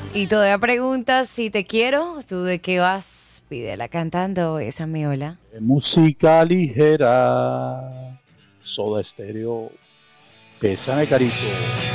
Y todavía preguntas si te quiero, ¿tú de qué vas? Pídela cantando esa miola. Música ligera, Soda Stereo, Bésame Carito.